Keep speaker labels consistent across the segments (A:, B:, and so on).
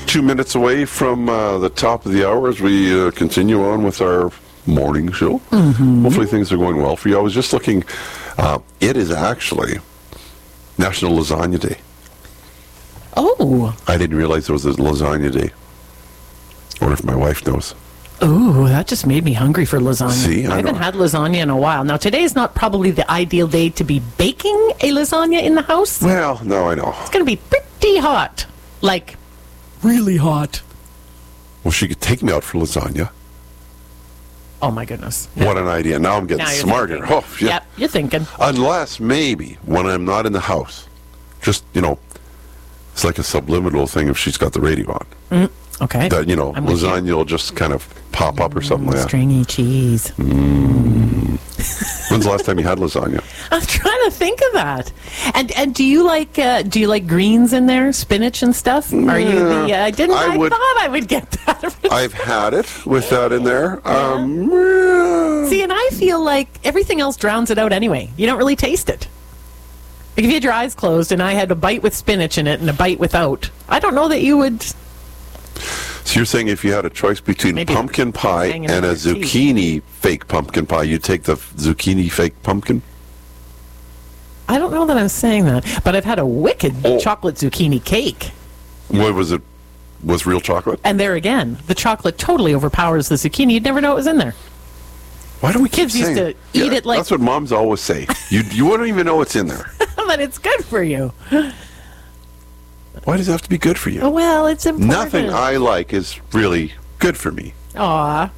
A: 2 minutes away from the top of the hour as we continue on with our morning show. Mm-hmm. Hopefully things are going well for you. I was just looking. It is actually National Lasagna Day.
B: Oh.
A: I didn't realize it was a lasagna day. I wonder if my wife knows.
B: Ooh, that just made me hungry for lasagna.
A: See,
B: I haven't had lasagna in a while. Now, today is not probably the ideal day to be baking a lasagna in the house.
A: Well, no, I know.
B: It's going to be pretty hot. Like, really hot.
A: Well, she could take me out for lasagna.
B: Oh, my goodness.
A: What an idea. Now I'm getting smarter.
B: Thinking.
A: Oh, yeah.
B: Yep, you're thinking.
A: Unless, maybe, when I'm not in the house, just, it's like a subliminal thing if she's got the radio on.
B: Okay.
A: That, lasagna will just kind of pop up or something like that.
B: Stringy cheese.
A: When's the last time you had lasagna?
B: I'm trying to think of that. And do you like greens in there, spinach and stuff? Are you the? I thought I would get that.
A: I've had it with that in there.
B: See, and I feel like everything else drowns it out anyway. You don't really taste it. Like if you had your eyes closed and I had a bite with spinach in it and a bite without, I don't know that you would.
A: So you're saying if you had a choice between pumpkin pie and a zucchini fake pumpkin pie, you'd take the zucchini fake pumpkin?
B: I don't know that I'm saying that, but I've had a wicked chocolate zucchini cake.
A: What was it? Was real chocolate?
B: And there again, the chocolate totally overpowers the zucchini. You'd never know it was in there.
A: Why do we
B: Kids
A: keep
B: used to eat it like...
A: That's what moms always say. You wouldn't even know it's in there.
B: But it's good for you.
A: Why does it have to be good for you?
B: Oh, well, it's important.
A: Nothing I like is really good for me.
B: Aw.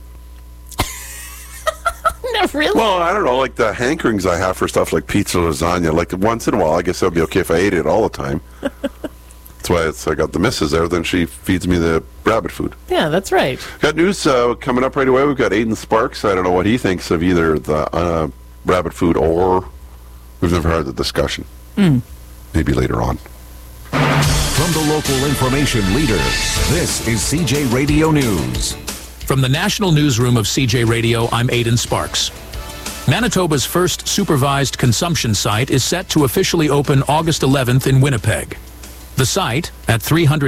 B: No, really?
A: Well, I don't know, like the hankerings I have for stuff like pizza, lasagna, like once in a while, I guess that would be okay if I ate it all the time. That's why I got the missus there, then she feeds me the rabbit food.
B: Yeah, that's right.
A: Got news coming up right away. We've got Aidan Sparks. I don't know what he thinks of either the rabbit food or we've never had the discussion. Maybe later on.
C: From the local information leader, this is CJ Radio News.
D: From the National Newsroom of CJ Radio, I'm Aidan Sparks. Manitoba's first supervised consumption site is set to officially open August 11th in Winnipeg. The site, at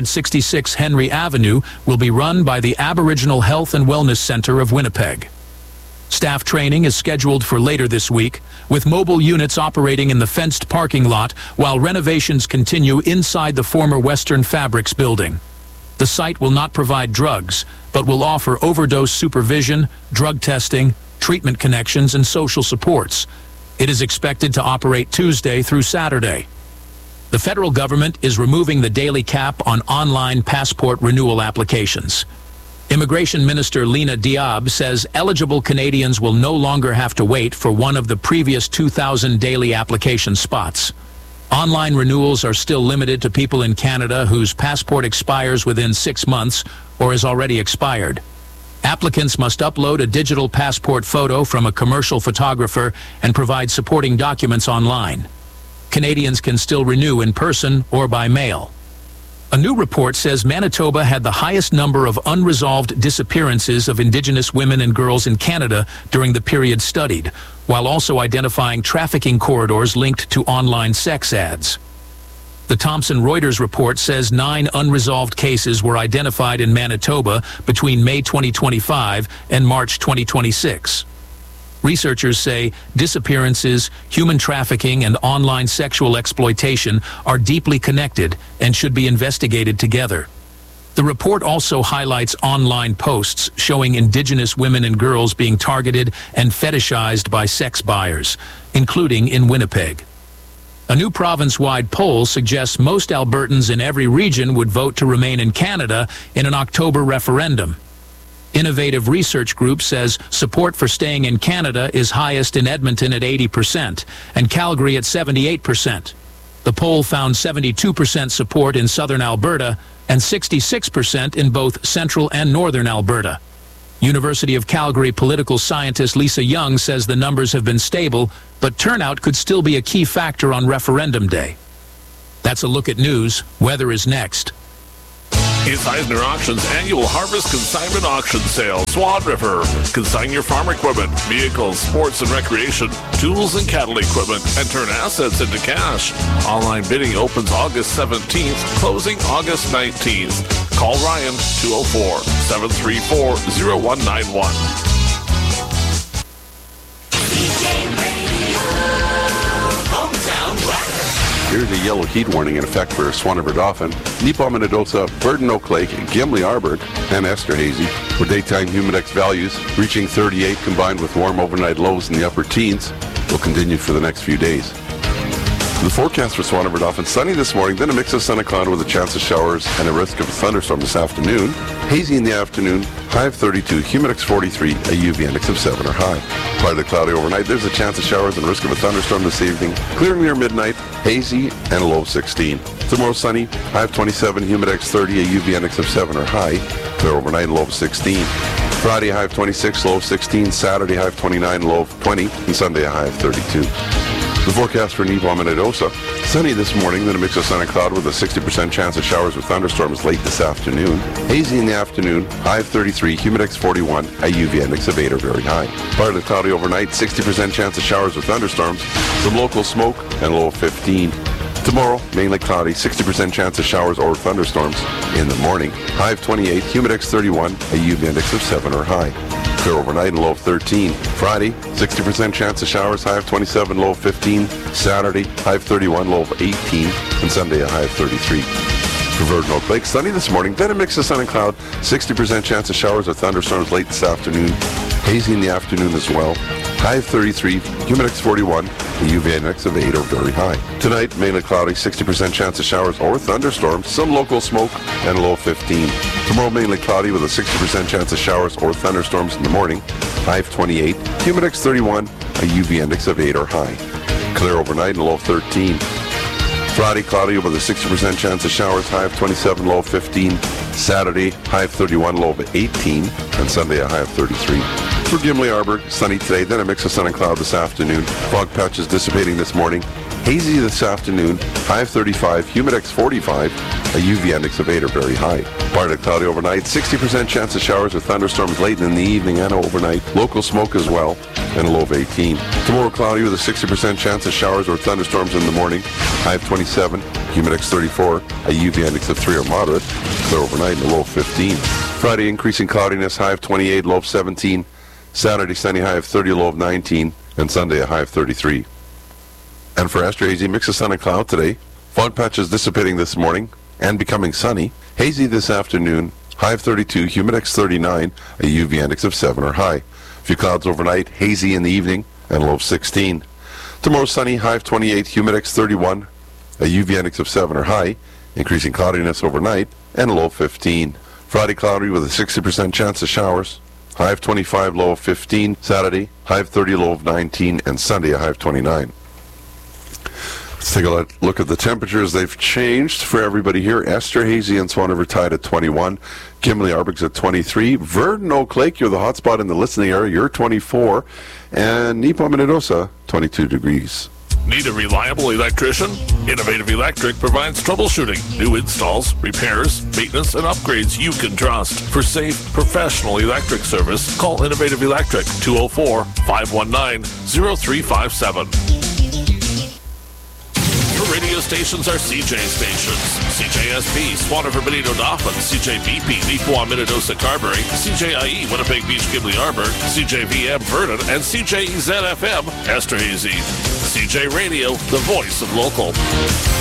D: 366 Henry Avenue, will be run by the Aboriginal Health and Wellness Centre of Winnipeg. Staff training is scheduled for later this week, with mobile units operating in the fenced parking lot while renovations continue inside the former Western Fabrics building. The site will not provide drugs, but will offer overdose supervision, drug testing, treatment connections, and social supports. It is expected to operate Tuesday through Saturday. The federal government is removing the daily cap on online passport renewal applications. Immigration Minister Lena Diab says eligible Canadians will no longer have to wait for one of the previous 2,000 daily application spots. Online renewals are still limited to people in Canada whose passport expires within 6 months or has already expired. Applicants must upload a digital passport photo from a commercial photographer and provide supporting documents online. Canadians can still renew in person or by mail. A new report says Manitoba had the highest number of unresolved disappearances of Indigenous women and girls in Canada during the period studied, while also identifying trafficking corridors linked to online sex ads. The Thomson Reuters report says 9 unresolved cases were identified in Manitoba between May 2025 and March 2026. Researchers say disappearances, human trafficking, and online sexual exploitation are deeply connected and should be investigated together. The report also highlights online posts showing Indigenous women and girls being targeted and fetishized by sex buyers, including in Winnipeg. A new province-wide poll suggests most Albertans in every region would vote to remain in Canada in an October referendum. Innovative Research Group says support for staying in Canada is highest in Edmonton at 80% and Calgary at 78%. The poll found 72% support in southern Alberta and 66% in both central and northern Alberta. University of Calgary political scientist Lisa Young says the numbers have been stable, but turnout could still be a key factor on referendum day. That's a look at news. Weather is next.
E: It's Eisner Auctions annual Harvest Consignment Auction Sale. Swan River. Consign your farm equipment, vehicles, sports and recreation, tools and cattle equipment, and turn assets into cash. Online bidding opens August 17th, closing August 19th. Call Ryan 204-734-0191.
A: Here's a yellow heat warning in effect for Swan River Dauphin, Neepawa, Minnedosa, Burton, Oak Lake, Gimli, Arberg, and Esterhazy, where daytime humidex values reaching 38 combined with warm overnight lows in the upper teens will continue for the next few days. The forecast for Swan River Dauphin: sunny this morning, then a mix of sun and cloud with a chance of showers and a risk of a thunderstorm this afternoon. Hazy in the afternoon, high of 32, humidex 43, a UV index of 7 or high. Partly cloudy overnight, there's a chance of showers and risk of a thunderstorm this evening. Clearing near midnight, hazy and a low of 16. Tomorrow sunny, high of 27, humidex 30, a UV index of 7 or high. Clear overnight, low of 16. Friday, high of 26, low of 16. Saturday, high of 29, low of 20. And Sunday, a high of 32. The forecast for Neepawa, Minnedosa: sunny this morning, then a mix of sun and cloud with a 60% chance of showers with thunderstorms late this afternoon. Hazy in the afternoon, high of 33, humidex 41, a UV index of 8 or very high. Partly cloudy overnight, 60% chance of showers with thunderstorms, some local smoke, and low of 15. Tomorrow, mainly cloudy, 60% chance of showers or thunderstorms in the morning. High of 28, humidex 31, a UV index of 7 or high. Clear overnight and low of 13. Friday, 60% chance of showers, high of 27, low of 15. Saturday, high of 31, low of 18. And Sunday, a high of 33. For Verdun Oak Lake, sunny this morning, then a mix of sun and cloud, 60% chance of showers or thunderstorms late this afternoon. Hazy in the afternoon as well. High of 33, humidex 41, the UV index of 8 or very high. Tonight, mainly cloudy, 60% chance of showers or thunderstorms, some local smoke, and a low of 15. Tomorrow, mainly cloudy with a 60% chance of showers or thunderstorms in the morning. High of 28, humidex 31, a UV index of 8 or high. Clear overnight and low of 13. Friday, cloudy with a 60% chance of showers, high of 27, low of 15. Saturday, high of 31, low of 18. And Sunday, a high of 33. For Gimli, Arberg, sunny today, then a mix of sun and cloud this afternoon. Fog patches dissipating this morning. Hazy this afternoon, high of 35, humidex 45, a UV index of 8 or very high. Partly cloudy overnight, 60% chance of showers or thunderstorms late in the evening and overnight. Local smoke as well, and a low of 18. Tomorrow cloudy with a 60% chance of showers or thunderstorms in the morning. High of 27, humidex 34, a UV index of 3 or moderate. Clear overnight and a low of 15. Friday, increasing cloudiness, high of 28, low of 17. Saturday, sunny, high of 30, low of 19. And Sunday, a high of 33. And for Esterhazy, mix of sun and cloud today. Fog patches dissipating this morning and becoming sunny. Hazy this afternoon, high of 32, humidex 39, a UV index of 7 or high. Few clouds overnight, hazy in the evening, and low of 16. Tomorrow sunny, high of 28, humidex 31, a UV index of 7 or high, increasing cloudiness overnight, and a low of 15. Friday cloudy with a 60% chance of showers. High of 25, low of 15. Saturday, high of 30, low of 19. And Sunday, a high of 29. Let's take a look at the temperatures. They've changed for everybody here. Esterhazy and Swan River tied at 21. Gimli, Arberg's at 23. Verdun, Oak Lake, you're the hot spot in the listening area. You're 24. And Neepawa, Minnedosa, 22 degrees.
E: Need a reliable electrician? Innovative Electric provides troubleshooting, new installs, repairs, maintenance, and upgrades you can trust. For safe, professional electric service, call Innovative Electric 204-519-0357. Your radio stations are CJ stations. CJSP, Swan River, Benito, Dauphin, CJBP, Neepawa, Minnedosa, Carberry, CJIE, Winnipeg Beach, Gimli, Arberg, CJVM, Verdun, and CJEZ-FM, Esterhazy. CJ Radio, the voice of local.